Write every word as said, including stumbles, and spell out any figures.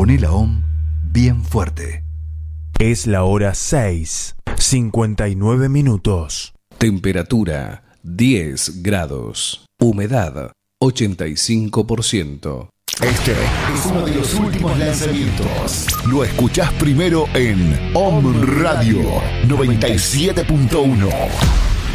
Poné la O M bien fuerte. Es la hora seis, cincuenta y nueve minutos. Temperatura diez grados. Humedad ochenta y cinco por ciento. Este es uno de los últimos lanzamientos. Lo escuchás primero en O M Radio noventa y siete punto uno.